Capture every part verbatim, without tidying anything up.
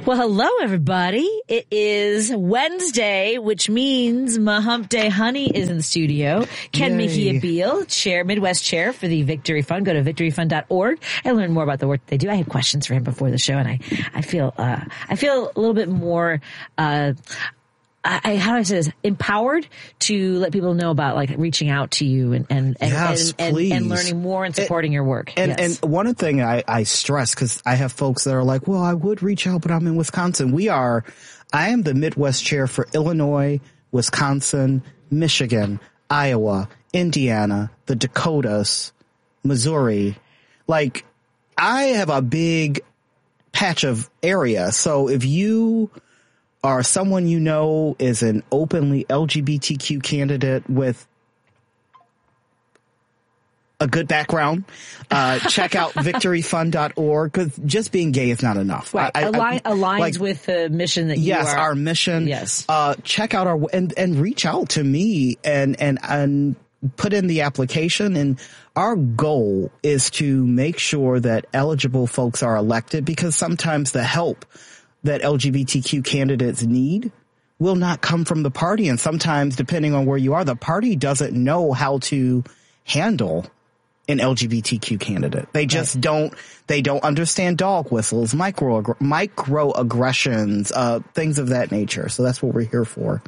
Well, hello, everybody. It is Wednesday, which means my Hump Day Honey is in the studio. Ken Yay. Mejia Beal, chair, Midwest chair for the Victory Fund. Go to victory fund dot org and learn more about the work they do. I had questions for him before the show, and I, I feel, uh, I feel a little bit more, uh, I, how do I say this? Empowered to let people know about like reaching out to you and and and, yes, and, and, and learning more and supporting and, your work. And, yes. and one thing I, I stress, because I have folks that are like, well, I would reach out, but I'm in Wisconsin. We are, I am the Midwest chair for Illinois, Wisconsin, Michigan, Iowa, Indiana, the Dakotas, Missouri. Like, I have a big patch of area. So if you or someone you know is an openly L G B T Q candidate with a good background, uh, check out victory fund dot org, because just being gay is not enough. Right. I, I, Align, I, aligns like, with the mission that you yes, are. our mission. Yes. Uh, check out our, and, and reach out to me and, and, and put in the application. And our goal is to make sure that eligible folks are elected, because sometimes the help that L G B T Q candidates need will not come from the party. And sometimes, depending on where you are, the party doesn't know how to handle an L G B T Q candidate. They just right. don't, they don't understand dog whistles, micro, microaggressions, uh, things of that nature. So that's what we're here for.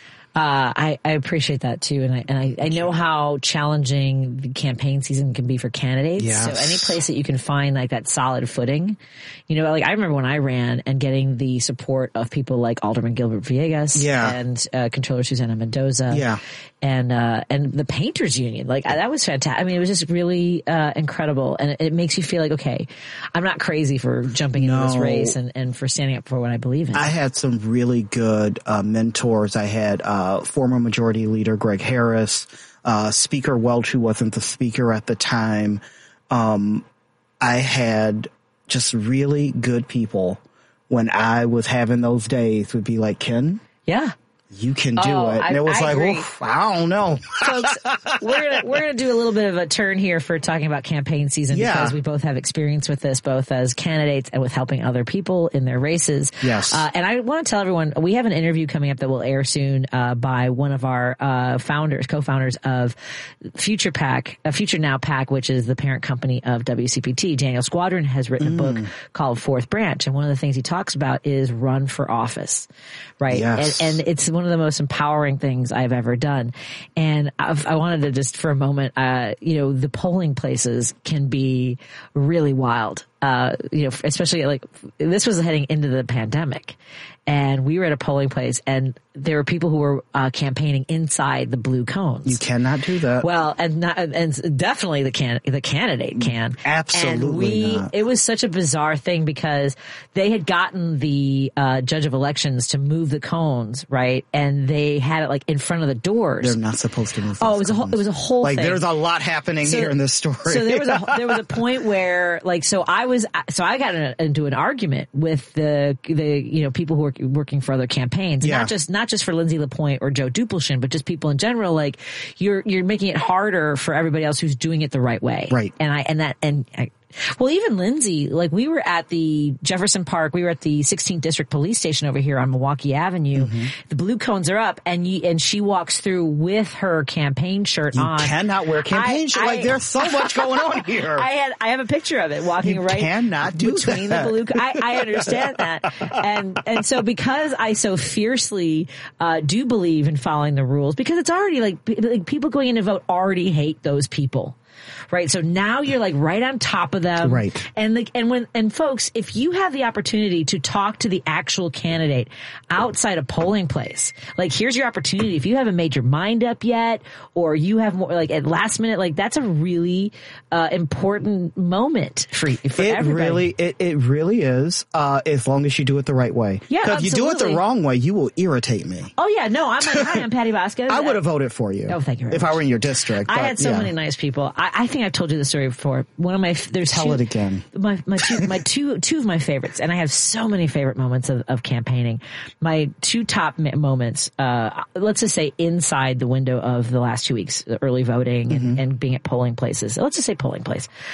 Uh, I, I appreciate that too. And I, and I, I know how challenging the campaign season can be for candidates. Yes. So any place that you can find like that solid footing, you know, like I remember when I ran and getting the support of people like Alderman Gilbert Villegas yeah. and, uh, Controller Susana Mendoza. Yeah. And, uh, and the Painters Union, like that was fantastic. I mean, it was just really, uh, incredible. And it, it makes you feel like, okay, I'm not crazy for jumping into no. this race and, and for standing up for what I believe in. I had some really good, uh, mentors. I had, uh, Uh, former Majority Leader Greg Harris, uh, Speaker Welch, who wasn't the speaker at the time. Um, I had just really good people when I was having those days would be like, Ken, yeah, you can do oh, it. And I, it was I like, agree. oof, I don't know. Folks, we're gonna we're gonna do a little bit of a turn here for talking about campaign season yeah. because we both have experience with this, both as candidates and with helping other people in their races. Yes. Uh, and I want to tell everyone we have an interview coming up that will air soon uh, by one of our uh, founders, co-founders of Future PAC, uh, Future Now PAC, which is the parent company of W C P T. Daniel Squadron has written mm. a book called Fourth Branch, and one of the things he talks about is run for office, right? Yes. And, and it's one of the most empowering things I've ever done. And I've, I wanted to just for a moment, uh, you know, the polling places can be really wild. Uh, you know, especially like this was heading into the pandemic and we were at a polling place and there were people who were uh, campaigning inside the blue cones. You cannot do that. Well, and not, and definitely the can the candidate can. Absolutely and we, not. It was such a bizarre thing because they had gotten the uh, judge of elections to move the cones, right? And they had it like in front of the doors. They're not supposed to move. Oh, those it was cones. a whole. It was a whole. Like thing. there's a lot happening so, here in this story. So there was a there was a point where like so I was so I got in a, into an argument with the the you know people who are working for other campaigns, yeah. not just not just for Lindsay LaPointe or Joe Dupulshin, but just people in general. Like you're you're making it harder for everybody else who's doing it the right way, right? And I and that and. I, Well, even Lindsay, like we were at the Jefferson Park, we were at the sixteenth District Police Station over here on Milwaukee Avenue. Mm-hmm. The blue cones are up, and you, and she walks through with her campaign shirt you on. You cannot wear campaign shirt. Like there's so much going on here. I had, I have a picture of it walking you right cannot do between that. the blue. I, I understand that, and and so because I so fiercely uh, do believe in following the rules, because it's already like, like people going in to vote already hate those people. Right. So now you're like right on top of them. Right. And like, and when, and folks, if you have the opportunity to talk to the actual candidate outside a polling place, like here's your opportunity. If you haven't made your mind up yet, or you have more like at last minute, like that's a really, uh, important moment for, for it everybody. really, it, it really is, uh, as long as you do it the right way. Yeah. Because if you do it the wrong way, you will irritate me. Oh yeah. No, I'm like, hi, I'm Patty Vasquez. I would have voted for you. Oh, thank you very If much. I were in your district. I but, had so yeah. many nice people. I, I think I've told you the story before. One of my there's tell two, it again. My my two my two two of my favorites, and I have so many favorite moments of, of campaigning. My two top moments, uh, let's just say inside the window of the last two weeks, early voting and, mm-hmm. and being at polling places. Let's just say polling place.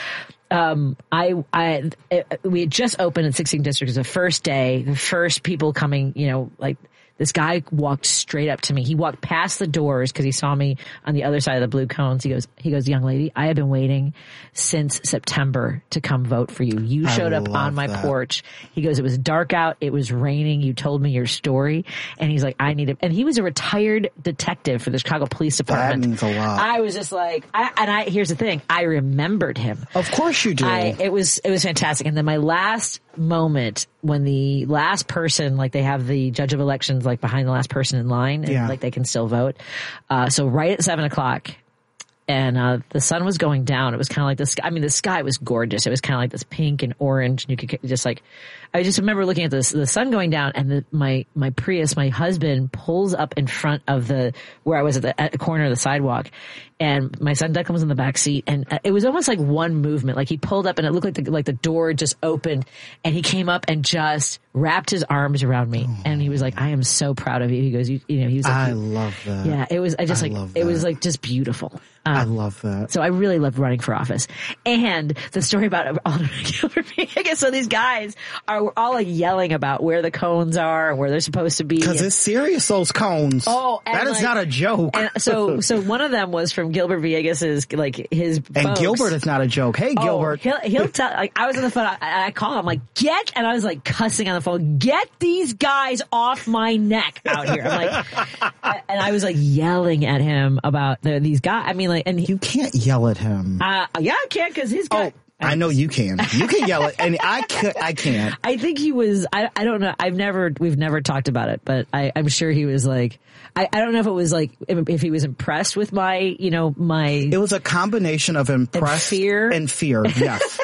um, I, I, it, we had just opened at sixteenth District. It was the first day, the first people coming, you know, like this guy walked straight up to me. He walked past the doors because he saw me on the other side of the blue cones. He goes, he goes, young lady, I have been waiting since September to come vote for you. You showed up on my that. porch. He goes, it was dark out. It was raining. You told me your story. And he's like, I need it. And he was a retired detective for the Chicago Police Department. That means a lot. I was just like, I, and I, here's the thing. I remembered him. Of course you do. I, it was, it was fantastic. And then my last moment when the last person, like they have the judge of elections, like behind the last person in line and Yeah. like they can still vote. Uh, so right at seven o'clock and, uh, the sun was going down. It was kind of like the sky. I mean, the sky was gorgeous. It was kind of like this pink and orange. And you could just like, I just remember looking at this, the sun going down and the, my, my Prius, my husband pulls up in front of the, where I was at the, at the corner of the sidewalk. And my son Declan was in the back seat, and it was almost like one movement. Like he pulled up, and it looked like the, like the door just opened, and he came up and just wrapped his arms around me, oh. and he was like, "I am so proud of you." He goes, "You, you know," he was like, "I love that." Yeah, it was. I just I like it was like just beautiful. Um, I love that. So I really loved running for office, and the story about Alderman Gilbert Villegas. So these guys are all like yelling about where the cones are, and where they're supposed to be, because it's serious. Those cones. Oh, that is like, not a joke. And so, so one of them was from Gilbert Villegas's, like his. And folks. Gilbert is not a joke. Hey, Gilbert. Oh, he'll he'll tell. Like I was on the phone, I, I called him. I'm like, get, and I was like cussing on the phone. Get these guys off my neck out here. I'm like, and I was like yelling at him about the, these guys. I mean, like, and he, you can't yell at him. Uh, yeah, I can because his guy. Oh. I know you can. You can yell it, and I could, I can't. I think he was. I I don't know. I've never. We've never talked about it, but I I'm sure he was like. I I don't know if it was like if, if he was impressed with my you know my. It was a combination of impressed and fear and fear. Yes.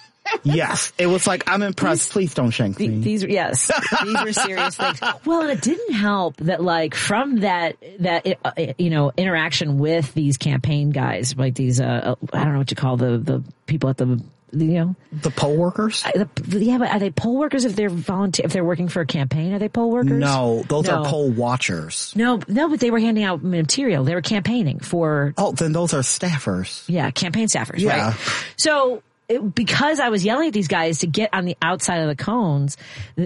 Yes, it was like, I'm impressed. These, Please don't shank me. These, yes, these were serious things. Well, and it didn't help that, like, from that that uh, you know interaction with these campaign guys, like these uh, I don't know what you call the the people at the you know the poll workers. Uh, the, yeah, but are they poll workers if they're volunteer if they're working for a campaign? Are they poll workers? No, those no. are poll watchers. No, no, but they were handing out material. They were campaigning for. Oh, then those are staffers. Yeah, campaign staffers. Yeah. Right? So. It, because I was yelling at these guys to get on the outside of the cones,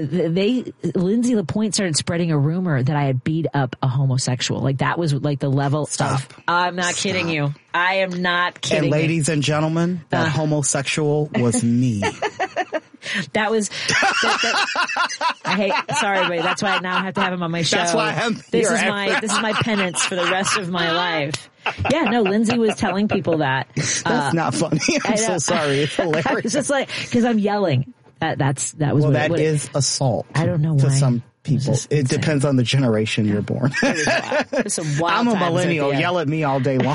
they Lindsay LaPointe started spreading a rumor that I had beat up a homosexual. Like that was like the level Stop. of. I'm not Stop. kidding you. I am not kidding. And ladies you. and gentlemen, that uh. homosexual was me. That was. That, that, I hate. Sorry, everybody. That's why I now have to have him on my show. That's why I'm This here. is my. This is my penance for the rest of my life. Yeah, no, Lindsay was telling people that. That's uh, not funny. I'm so sorry. It's hilarious. It's just like, because I'm yelling. That, that's, that was well, what that what is assault. I don't know to why. some people. It depends on the generation you're born. I'm a millennial. Yell at me all day long.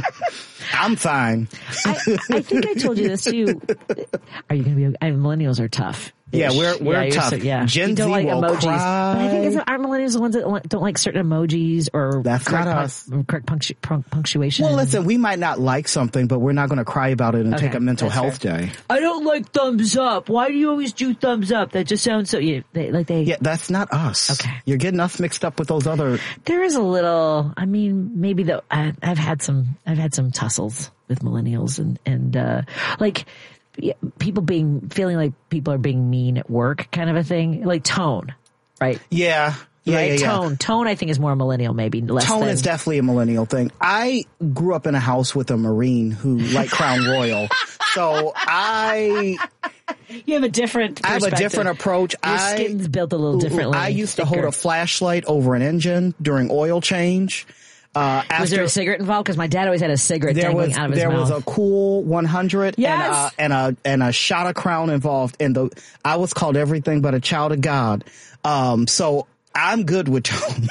I'm fine. I, I think I told you this too. Are you going to be? I mean, millennials are tough. Yeah, we're we're yeah, tough. So, yeah. Gen you don't Z like will emojis. cry. But I think it's, aren't millennials the ones that don't like certain emojis or That's correct, not us. Pun- correct punctu- pun- punctuation? Well, listen, we might not like something, but we're not going to cry about it and okay, take a mental health fair. day. I don't like thumbs up. Why do you always do thumbs up? That just sounds so. Yeah, they, like they. Yeah, that's not us. Okay, you're getting us mixed up with those other. There is a little. I mean, maybe though. I, I've had some. I've had some tussles with millennials and and uh like. People being feeling like people are being mean at work, kind of a thing, like tone, right? Yeah, yeah, right? yeah, yeah. Tone, tone. I think is more millennial, maybe less. Tone than, is definitely a millennial thing. I grew up in a house with a Marine who liked Crown Royal, so I. You have a different. I have a different approach. Your I, skin's built a little differently. I used thicker. to hold a flashlight over an engine during oil change. Uh, after, was there a cigarette involved? Because my dad always had a cigarette there dangling was, out of his there mouth. There was a Cool one hundred yes! and, a, and a and a shot of Crown involved. And the I was called everything but a child of God. Um, so I'm good with tone.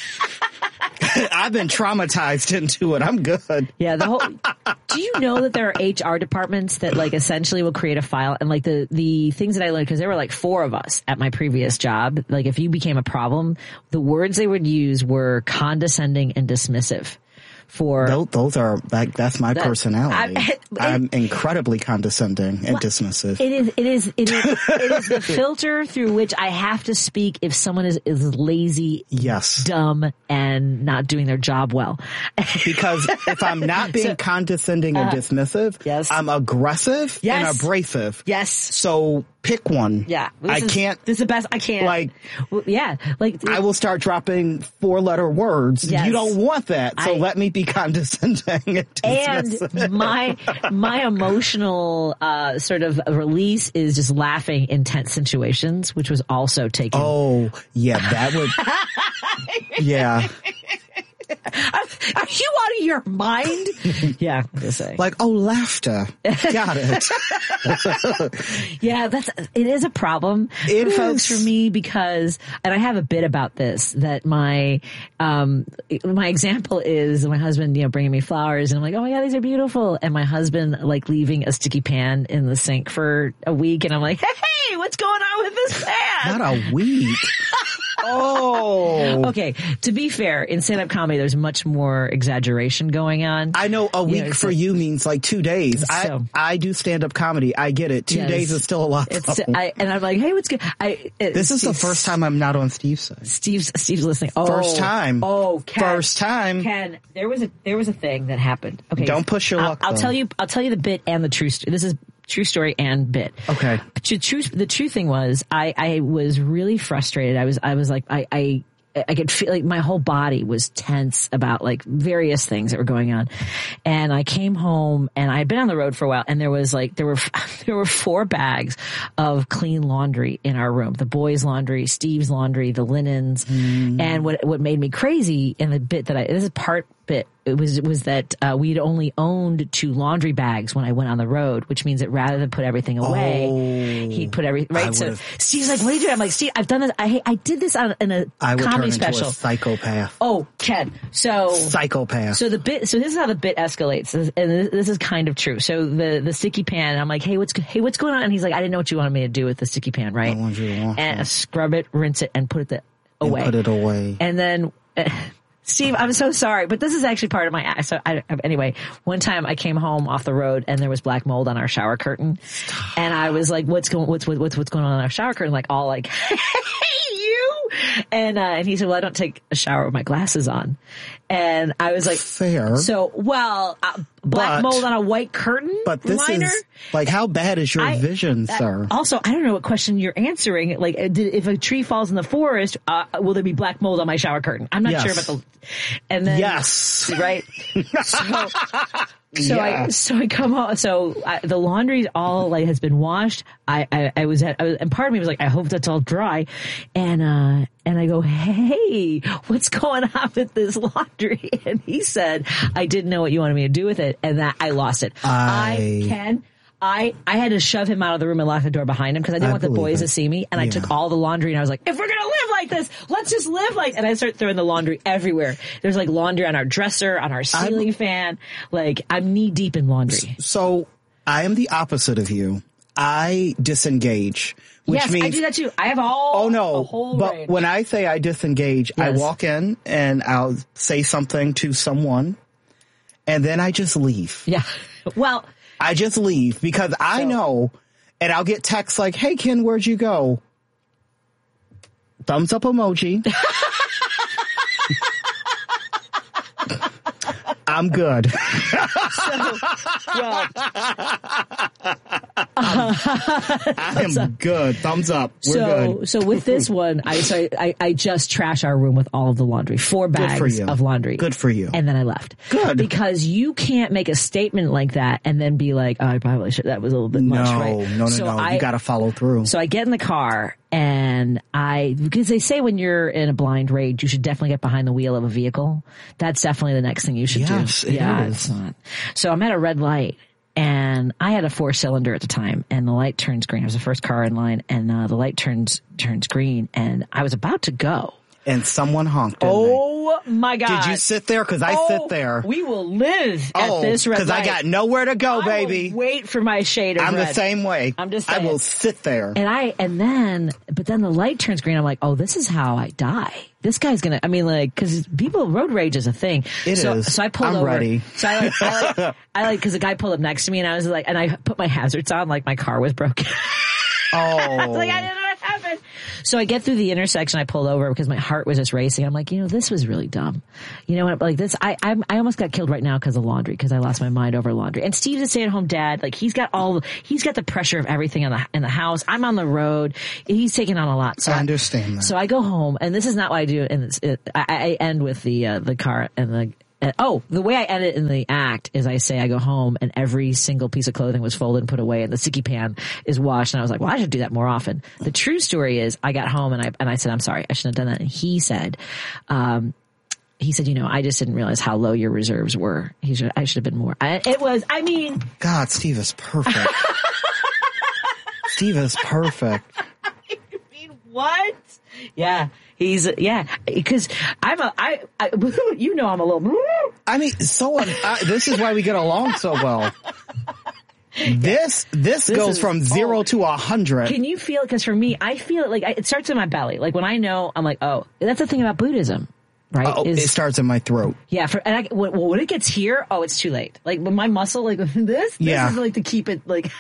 I've been traumatized into it. I'm good. Yeah. The whole. Do you know that there are H R departments that like essentially will create a file and like the the things that I learned because there were like four of us at my previous job. Like if you became a problem, the words they would use were condescending and dismissive. for those, those are that, that's my that, personality. I, it, I'm incredibly condescending and well, dismissive. It is. It is. It is. It is the filter through which I have to speak if someone is is lazy, yes, dumb, and not doing their job well. Because if I'm not being so, condescending and uh, dismissive, yes. I'm aggressive yes. and abrasive. Yes. So pick one. Yeah. I is, can't. This is the best. I can't. Like, yeah. Like I will start dropping four letter words. Yes. You don't want that. So I, let me be condescending and dismissive. And my, my emotional, uh, sort of release is just laughing in tense situations, which was also taken. Oh, yeah, that would, yeah. Are, are you out of your mind? Yeah, I'm say. Like, oh, laughter. Got it. Yeah, that's it is a problem it for is. folks for me because, and I have a bit about this that my um my example is my husband, you know, bringing me flowers, and I'm like, oh my god, these are beautiful, and my husband like leaving a sticky pan in the sink for a week, and I'm like, hey, what's going on with this pan? Not a week. Oh. Okay. To be fair, in stand-up comedy, there's much more exaggeration going on. I know a week you know, for like, you means like two days. So, I I do stand-up comedy. I get it. Two yes, days is still a lot. It's, I, and I'm like, hey, what's good? I, it, this is Steve, the first time I'm not on Steve's side. Steve's Steve's listening. Oh, first time. Oh, Ken, first time. Ken, there was a there was a thing that happened. Okay. Don't push your I'll, luck. I'll though. tell you. I'll tell you the bit and the true story. This is true story and bit. Okay. The true, the true thing was, I, I was really frustrated. I was, I was like, I, I, I could feel like my whole body was tense about like various things that were going on. And I came home and I had been on the road for a while, and there was like, there were, there were four bags of clean laundry in our room. The boys' laundry, Steve's laundry, the linens. Mm. And what, what made me crazy in the bit that I, this is part bit, it was, was that, uh, we'd only owned two laundry bags when I went on the road, which means that rather than put everything away, oh, he'd put everything, right? So Steve's like, what are you doing? I'm like, Steve, I've done this. I, I did this on, in a I would comedy turn into special. A psychopath. Oh, Ken. So. Psychopath. So the bit, so this is how the bit escalates. And this is kind of true. So the, the sticky pan, I'm like, hey, what's, hey, what's going on? And he's like, I didn't know what you wanted me to do with the sticky pan, right? I want you to want and it. Scrub it, rinse it, and put it the, away. And put it away. And then, uh, Steve, I'm so sorry, but this is actually part of my act. So I, anyway, one time I came home off the road and there was black mold on our shower curtain, and I was like, "What's going? What's what's what's going on on our shower curtain?" Like all like, "Hey, you!" And uh, and he said, "Well, I don't take a shower with my glasses on." And I was like, fair. So, well, uh, black but, mold on a white curtain. But this liner? is like, how bad is your I, vision, uh, sir? Also, I don't know what question you're answering. Like, did, if a tree falls in the forest, uh, will there be black mold on my shower curtain? I'm not yes. sure about the. And then yes, right. So, so yeah. I so I come home. So I, the laundry all like has been washed. I, I I was at I was, and part of me was like, I hope that's all dry, and uh and I go, hey, what's going on with this laundry? And he said, I didn't know what you wanted me to do with it, and that I lost it. I, I can. I, I had to shove him out of the room and lock the door behind him because I didn't I want the boys it. to see me. And yeah. I took all the laundry and I was like, if we're going to live like this, let's just live like, and I started throwing the laundry everywhere. There's like laundry on our dresser, on our ceiling I'm, fan. Like I'm knee deep in laundry. So I am the opposite of you. I disengage. Which yes, means, I do that too. I have all. Oh no! A whole but range. When I say I disengage, yes. I walk in and I'll say something to someone, and then I just leave. Yeah. Well, I just leave because I so, know, and I'll get texts like, "Hey Ken, where'd you go?" Thumbs up emoji. I'm good. So, well, I am good. Thumbs up. We're so, good. So with this one, I, so I I just trash our room with all of the laundry, four bags of laundry. Good for you. And then I left. Good. Because you can't make a statement like that and then be like, oh, I probably should. That was a little bit much, no, right? No, no, so no. I, you got to follow through. So I get in the car. And I, because they say when you're in a blind rage, you should definitely get behind the wheel of a vehicle. That's definitely the next thing you should yes, do. It yeah, is. it's not. So I'm at a red light, and I had a four cylinder at the time, and the light turns green. I was the first car in line, and uh, the light turns turns green, and I was about to go. And someone honked. Oh Oh my God. Did you sit there? Because I oh, sit there. We will live oh, at this red Because I got nowhere to go, I baby. Will wait for my shade of I'm red. the same way. I'm just saying. I will sit there. And I, and then, but then the light turns green. I'm like, oh, this is how I die. This guy's gonna, I mean, like, cause people, road rage is a thing. It so, is. So I pulled I'm over. ready. So I like, I like, I like, cause the guy pulled up next to me and I was like, and I put my hazards on like my car was broken. Oh. I was like, I didn't know what happened. So I get through the intersection. I pulled over because my heart was just racing. I'm like, you know, this was really dumb. You know what? Like this, I, I, I almost got killed right now because of laundry, because I lost my mind over laundry. And Steve's a stay-at-home dad. Like he's got all, he's got the pressure of everything in the, in the house. I'm on the road. He's taking on a lot. So I understand that. So I go home, and this is not what I do. And it's, it, I, I end with the, uh, the car and the, Uh, oh, the way I end it in the act is I say I go home and every single piece of clothing was folded and put away and the sticky pan is washed. And I was like, well, I should do that more often. The true story is I got home and I, and I said, I'm sorry, I shouldn't have done that. And he said, um, he said, you know, I just didn't realize how low your reserves were. He should, I should have been more. I, it was, I mean. God, Steve is perfect. Steve is perfect. I mean, what? Yeah. He's, yeah, because I'm a, I, I, you know, I'm a little, I mean, so, I, this is why we get along so well. This, this, this goes is, from zero oh, to a hundred. Can you feel it? Because for me, I feel it like, I, it starts in my belly. Like when I know, I'm like, oh, that's the thing about Buddhism. Right? Oh, is, it starts in my throat. Yeah. For, and I, when, when it gets here, oh, it's too late. Like when my muscle, like this, this yeah. is like to keep it like,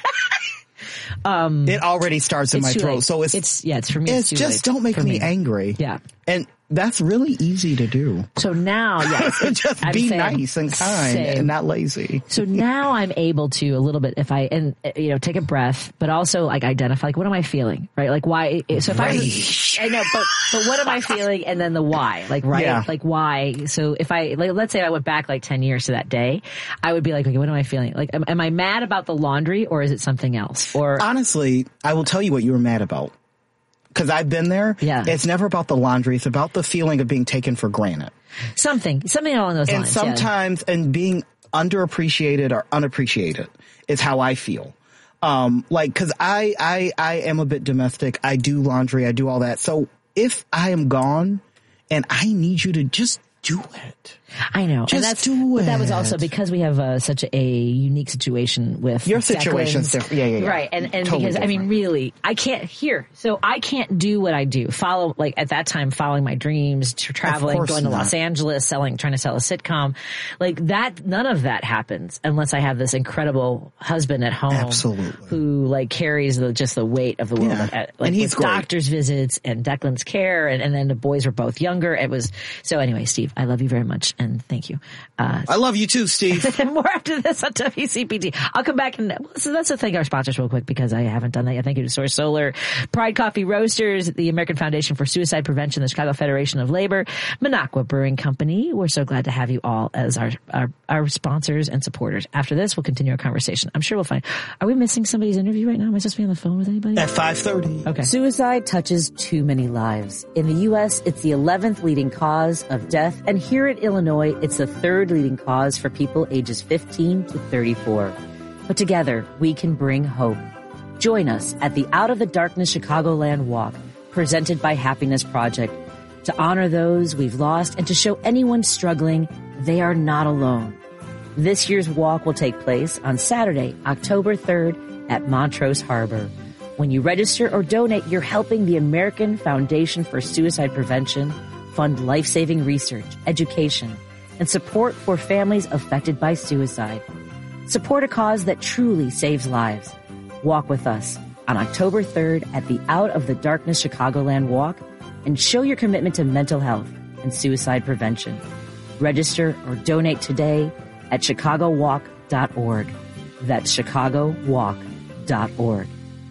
um, it already starts in my throat. Late. So it's, it's, yeah, it's for me. It's, it's just don't make me, me angry. Yeah. And that's really easy to do. So now, yes. just I'm be saying, nice and kind same. and not lazy. So now I'm able to a little bit, if I, and, you know, take a breath, but also like identify, like, what am I feeling? Right? Like why, so if Rage. I, I know, but, but what am I feeling? And then the why, like, right? Yeah. Like why? So if I, like, let's say I went back like ten years to that day, I would be like, okay, what am I feeling? Like, am, am I mad about the laundry or is it something else? Or honestly, I will tell you what you were mad about. Because I've been there. Yeah. It's never about the laundry. It's about the feeling of being taken for granted. Something. Something along those and lines. And sometimes, yeah. and being underappreciated or unappreciated is how I feel. Um, like, cause I, I, I am a bit domestic. I do laundry. I do all that. So if I am gone and I need you to just do it. I know. Just and that's, do it. But that was also because we have uh, such a, a unique situation with your situation's different. Yeah, yeah, yeah. Right. And, and totally because, different. I mean, really, I can't hear. So I can't do what I do. Follow, like at that time, following my dreams, traveling, going to not. Los Angeles, selling, trying to sell a sitcom. Like that, none of that happens unless I have this incredible husband at home. Absolutely. Who like carries the, just the weight of the world. Yeah. At, like and he's with great. doctor's visits and Declan's care. And, and then the boys were both younger. It was, so anyway, Steve, I love you very much. And thank you. Uh, I love you too, Steve. more after this on W C P T. I'll come back and so that's the thing. Our sponsors real quick because I haven't done that yet. Thank you to Source Solar, Pride Coffee Roasters, the American Foundation for Suicide Prevention, the Chicago Federation of Labor, Minocqua Brewing Company. We're so glad to have you all as our, our, our sponsors and supporters. After this, we'll continue our conversation. I'm sure we'll find, are we missing somebody's interview right now? Am I supposed to be on the phone with anybody? At five thirty. Okay. Suicide touches too many lives. In the U S, it's the eleventh leading cause of death. And here in Illinois, it's the third leading cause for people ages fifteen to thirty-four. But together, we can bring hope. Join us at the Out of the Darkness Chicagoland Walk, presented by Happiness Project, to honor those we've lost and to show anyone struggling they are not alone. This year's walk will take place on Saturday, October third at Montrose Harbor. When you register or donate, you're helping the American Foundation for Suicide Prevention fund life-saving research, education, and support for families affected by suicide. Support a cause that truly saves lives. Walk with us on October third at the Out of the Darkness Chicagoland Walk and show your commitment to mental health and suicide prevention. Register or donate today at chicago walk dot org. That's chicago walk dot org.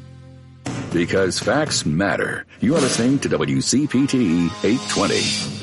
Because facts matter. You are listening to W C P T eight twenty.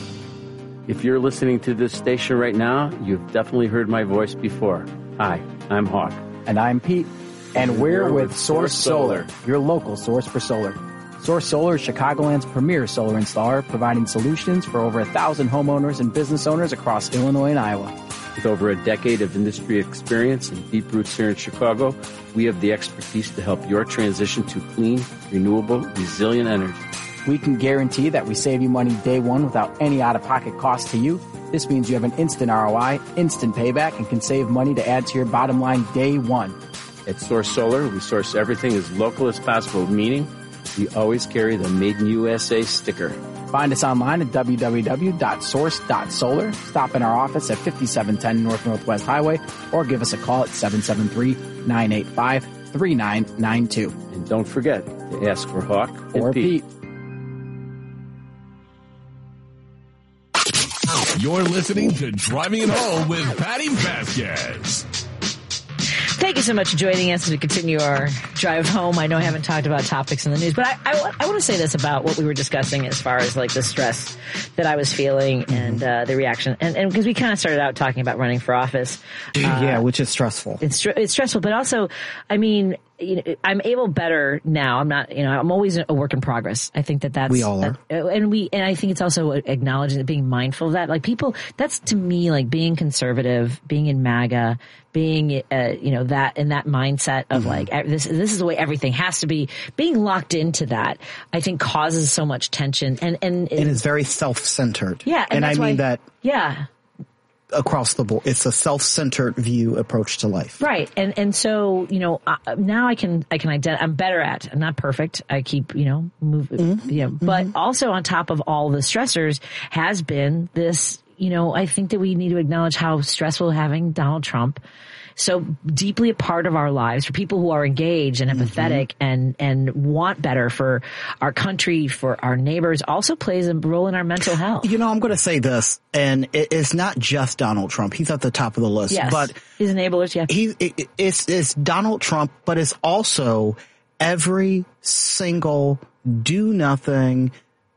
If you're listening to this station right now, you've definitely heard my voice before. Hi, I'm Hawk. And I'm Pete. And we're with Source Solar, your local source for solar. Source Solar is Chicagoland's premier solar installer, providing solutions for over a thousand homeowners and business owners across Illinois and Iowa. With over a decade of industry experience and deep roots here in Chicago, we have the expertise to help your transition to clean, renewable, resilient energy. We can guarantee that we save you money day one without any out-of-pocket cost to you. This means you have an instant R O I, instant payback, and can save money to add to your bottom line day one. At Source Solar, we source everything as local as possible, meaning we always carry the Made in U S A sticker. Find us online at w w w dot source dot solar. Stop in our office at fifty-seven ten North Northwest Highway or give us a call at seven seven three, nine eight five, three nine nine two. And don't forget to ask for Hawk Or and Pete. Pete. You're listening to Driving It Home with Patty Vasquez. Thank you so much for joining us to continue our drive home. I know I haven't talked about topics in the news, but I, I, I want to say this about what we were discussing as far as like the stress that I was feeling and uh, the reaction. And and because we kind of started out talking about running for office. Uh, yeah, which is stressful. It's str- it's stressful, but also, I mean, you know, I'm able better now. I'm not, you know, I'm always a work in progress. I think that that's, We all are. that- and we, and I think it's also acknowledging that being mindful of that. Like people, that's to me, like being conservative, being in MAGA, being, uh, you know, that, in that mindset of Mm-hmm. like, this, this is the way everything has to be. Being locked into that, I think causes so much tension and, and, It is very self-centered. yeah. And, I that's mean why- that yeah. across the board. It's a self-centered view approach to life. Right. And, and so, you know, uh, now I can, I can identify, I'm better at, I'm not perfect. I keep, you know, move, Mm-hmm. you know, but also on top of all the stressors has been this, you know, I think that we need to acknowledge how stressful having Donald Trump so deeply a part of our lives for people who are engaged and empathetic Mm-hmm. and, and want better for our country, for our neighbors, also plays a role in our mental health. You know, I'm going to say this, and it, it's not just Donald Trump. He's at the top of the list, Yes. but His enablers, yeah. he it, it's it's Donald Trump, but it's also every single do nothing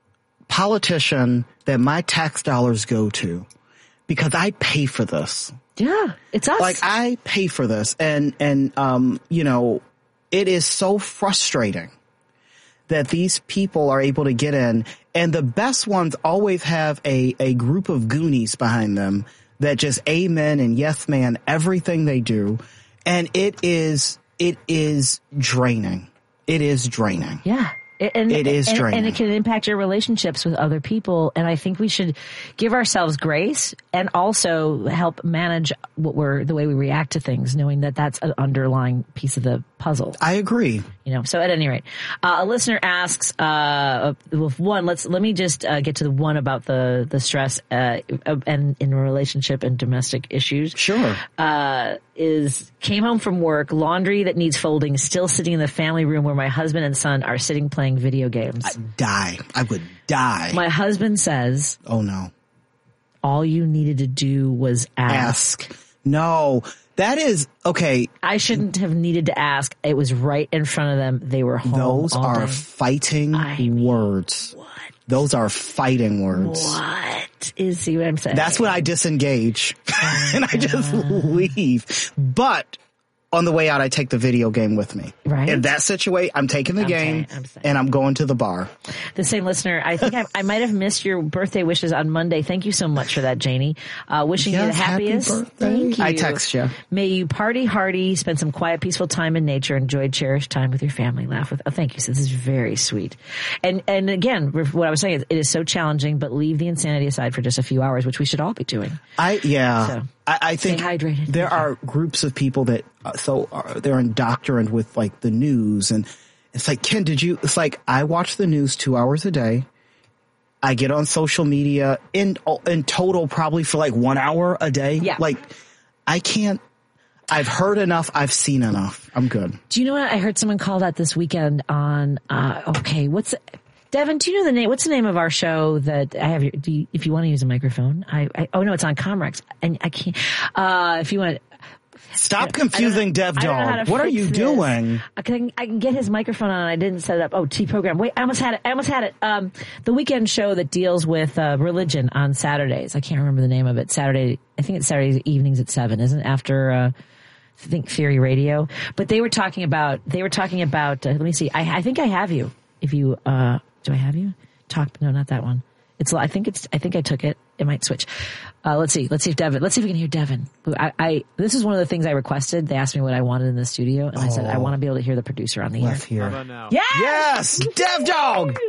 politician that my tax dollars go to, because I pay for this. Yeah. It's us. Like I pay for this, and and um you know, it is so frustrating that these people are able to get in, and the best ones always have a a group of goonies behind them that just amen and yes man everything they do, and it is it is draining. It is draining. Yeah. And, It is and, draining. and it can impact your relationships with other people. And I think we should give ourselves grace and also help manage what we're, the way we react to things, knowing that that's an underlying piece of the puzzle. I agree. You know, so at any rate, uh, a listener asks, uh, with one, let's, let me just, uh, get to the one about the, the stress, uh, and in relationship and domestic issues. Sure. Uh, is came home from work, laundry that needs folding, still sitting in the family room where my husband and son are sitting playing video games. Die. I would die. My husband says, oh no. all you needed to do was ask. Ask. No. That is okay. I shouldn't have needed to ask. It was right in front of them. They were home. Those all are day. fighting I mean, words. What? Those are fighting words. What is see what I'm saying? That's when I disengage and I just leave. But on the way out, I take the video game with me. Right. In that situation, I'm taking the I'm game saying- I'm saying. and I'm going to the bar. The same listener. I think I, I might have missed your birthday wishes on Monday. Thank you so much for that, Janie. Uh, wishing you the Yes, happy happiest. birthday. Thank you. I text you. May you party hardy, spend some quiet, peaceful time in nature, enjoy cherished time with your family, laugh with. Oh, thank you. So this is very sweet. And and again, what I was saying is it is so challenging, but leave the insanity aside for just a few hours, which we should all be doing. I yeah. So, I, I think stay hydrated. there Thank you. are groups of people that uh, so are, they're indoctrined with like the news, and it's like, Ken, did you? It's like I watch the news two hours a day. I get on social media in in total probably for like one hour a day. Yeah. Like I can't. I've heard enough. I've seen enough. I'm good. Do you know what? I heard someone call that this weekend on, uh, okay, what's, Devin, do you know the name, what's the name of our show that I have, your, do you, if you want to use a microphone, I, I oh no, it's on Comrex, and I can't, uh, if you want, Stop confusing Dev I don't know how Dog. to What are fix you this. doing? I can, I can get his microphone on, I didn't set it up. Oh, T program. Wait, I almost had it. I almost had it. Um, the weekend show that deals with, uh, religion on Saturdays. I can't remember the name of it. Saturday, I think it's Saturday evenings at seven, isn't it? After, uh, I think Theory Radio, but they were talking about, they were talking about, uh, let me see. I, I think I have you. If you, uh, do I have you? Talk, no, not that one. It's, I think it's, I think I took it. It might switch. Uh, let's see. Let's see if Devin, let's see if we can hear Devin. I, I, this is one of the things I requested. They asked me what I wanted in the studio, and I said, I want to be able to hear the producer on the air. Left here. Yes! Yes, Dev Dog.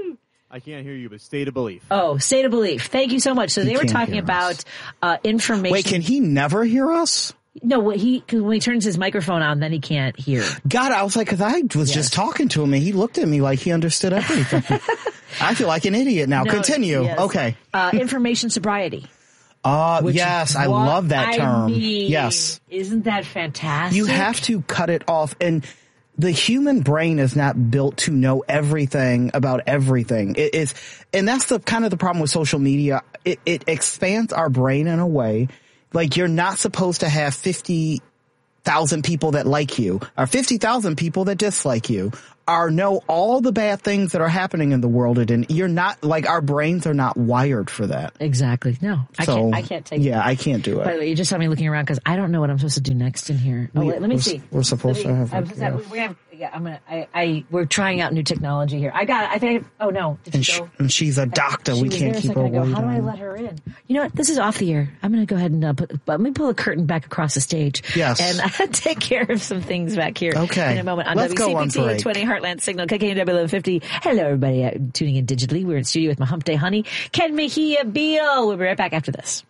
I can't hear you, but state of belief. Oh, state of belief. Thank you so much. So He they were can't talking hear about us. uh, information. Wait, can he never hear us? No, what he cause when he turns his microphone on, then he can't hear. God, I was like, because I was Yes. just talking to him and he looked at me like he understood everything. I feel like an idiot now. No, Continue. yes. Okay. Uh, information sobriety. Uh, Which yes, I what love that I term. mean, Yes. Isn't that fantastic? You have to cut it off. And the human brain is not built to know everything about everything. It is, and that's the kind of the problem with social media. It, it expands our brain in a way. Like, you're not supposed to have fifty thousand people that like you or fifty thousand people that dislike you or know all the bad things that are happening in the world. And you're not, like, our brains are not wired for that. Exactly. No, I So, can't. I can't take. Yeah, it. I can't do it. By the way, you just saw me looking around because I don't know what I'm supposed to do next in here. Oh, We- let, let me we're- see. we're supposed Let me- to have, I'm like, supposed to have- yeah. we have. Yeah, I'm gonna. I. I. We're trying out new technology here. I got it. I think. I, oh no. Did And, she sh- go? and she's a doctor. She We was can't there a keep her second ago. waiting. How do I let her in? You know what? This is off the air. I'm going to go ahead and uh, put. Let me pull a curtain back across the stage. Yes. And uh, take care of some things back here. Okay. In a moment on Let's go on W C P T break. twenty Heartland Signal K K N W eleven fifty. Hello, everybody uh, tuning in digitally. We're in studio with my Hump Day Honey, Ken Mejia Beal. We'll be right back after this.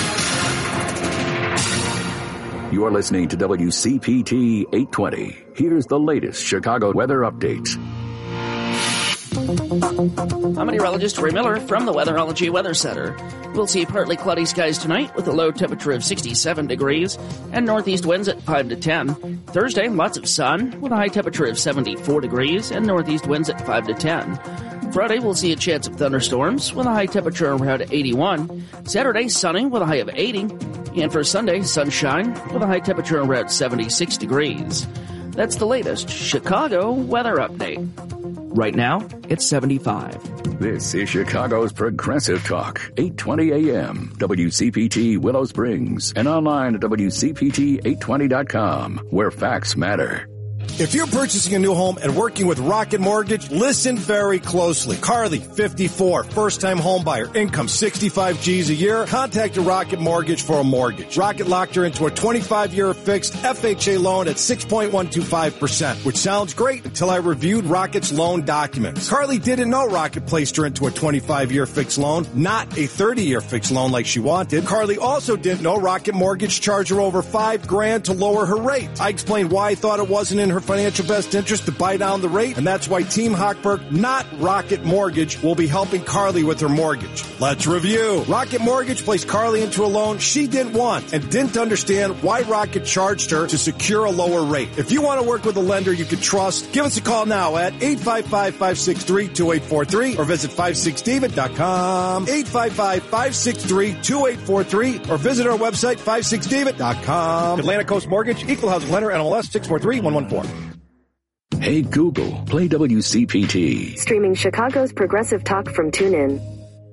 You're listening to W C P T eight twenty. Here's the latest Chicago weather update. I'm meteorologist Ray Miller from the Weatherology Weather Center. We'll see partly cloudy skies tonight with a low temperature of sixty-seven degrees and northeast winds at five to ten. Thursday, lots of sun with a high temperature of seventy-four degrees and northeast winds at five to ten. Friday, we'll see a chance of thunderstorms with a high temperature around eighty-one. Saturday, sunny with a high of eighty. And for Sunday, sunshine with a high temperature around seventy-six degrees. That's the latest Chicago weather update. Right now, it's seventy-five. This is Chicago's Progressive Talk, eight twenty a m, W C P T Willow Springs, and online at W C P T eight twenty dot com, where facts matter. If you're purchasing a new home and working with Rocket Mortgage, listen very closely. Carly, fifty-four, first-time home buyer, income sixty-five G's a year. Contacted Rocket Mortgage for a mortgage. Rocket locked her into a twenty-five year fixed F H A loan at six point one two five percent, which sounds great until I reviewed Rocket's loan documents. Carly didn't know Rocket placed her into a twenty-five year fixed loan, not a thirty year fixed loan like she wanted. Carly also didn't know Rocket Mortgage charged her over five grand to lower her rate. I explained why I thought it wasn't in her financial best interest to buy down the rate, and that's why Team Hochberg, not Rocket Mortgage, will be helping Carly with her mortgage. Let's review. Rocket Mortgage placed Carly into a loan she didn't want and didn't understand why Rocket charged her to secure a lower rate. If you want to work with a lender you can trust, give us a call now at eight five five, five six three, two eight four three or visit five six david dot com, eight five five, five six three, two eight four three or visit our website five six david dot com. Atlantic Coast Mortgage, Equal Housing Lender, N M L S six four three one one four. Hey Google, play W C P T. Streaming Chicago's Progressive Talk from TuneIn.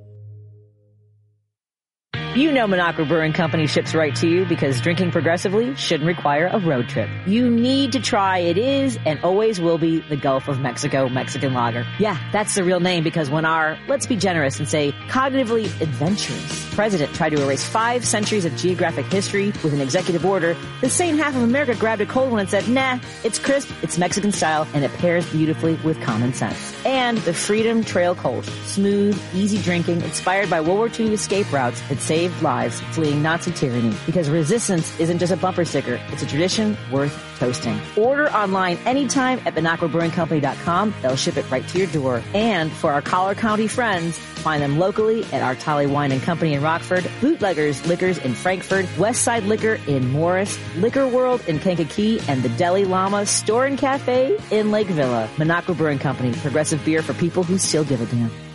You know Minocqua Brewing Company ships right to you because drinking progressively shouldn't require a road trip. You need to try it is and always will be the Gulf of Mexico Mexican Lager. Yeah, that's the real name because when our, let's be generous and say cognitively adventurous president tried to erase five centuries of geographic history with an executive order, the sane half of America grabbed a cold one and said, nah, it's crisp, it's Mexican style, and it pairs beautifully with common sense. And the Freedom Trail Kolsch, smooth, easy drinking, inspired by World War Two escape routes that saved lives fleeing Nazi tyranny. Because resistance isn't just a bumper sticker, it's a tradition worth toasting. Order online anytime at Minocqua Brewing Company dot com. They'll ship it right to your door. And for our Collar County friends, find them locally at our Tolly Wine and Company in Rockford, Bootleggers Liquors in Frankfurt, Westside Liquor in Morris, Liquor World in Kankakee, and the Deli Llama Store and Cafe in Lake Villa. Minocqua Brewing Company, progressive beer for people who still give a damn.